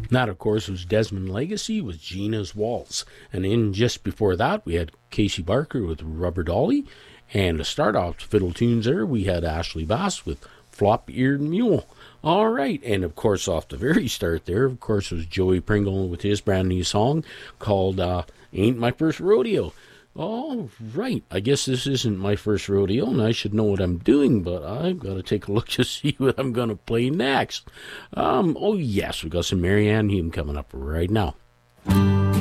That, of course, was Desmond Legacy with Gina's Waltz. And in just before that, we had Casey Barker with Rubber Dolly. And to start off fiddle tunes there, we had Ashley Bass with Flop-Eared Mule. All right, and of course, off the very start there, of course, was Joey Pringle with his brand new song called Ain't My First Rodeo. All right, I guess this isn't my first rodeo, and I should know what I'm doing, but I've got to take a look to see what I'm going to play next. Oh, yes, we got some Marianne Hume coming up right now.